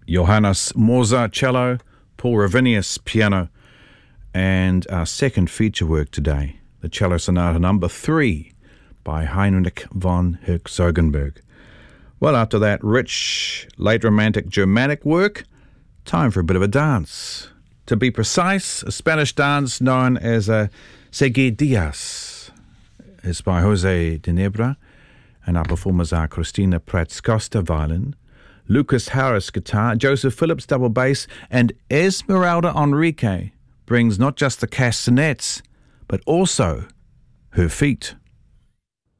Johannes Moser, cello, Paul Ravinius, piano, and our second feature work today, the Cello Sonata number 3 by Heinrich von Herzogenberg. Well, after that rich, late romantic Germanic work, time for a bit of a dance. To be precise, a Spanish dance known as a seguidillas. It's by Jose de Nebra, and our performers are Christina Prats-Costa, violin, Lucas Harris, guitar, Joseph Phillips, double bass, and Esmeralda Enrique brings not just the castanets, but also her feet.